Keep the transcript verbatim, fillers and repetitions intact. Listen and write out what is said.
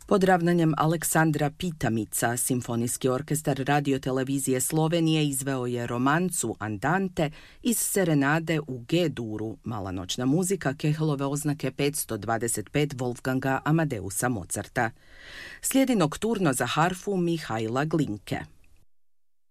Pod ravnanjem Aleksandra Pitamica, Simfonijski orkestar radiotelevizije Slovenije izveo je romancu Andante iz serenade u G-duru, mala noćna muzika Kehlove oznake petsto dvadeset pet Wolfganga Amadeusa Mozarta. Slijedi nokturno za harfu Mihajla Glinke.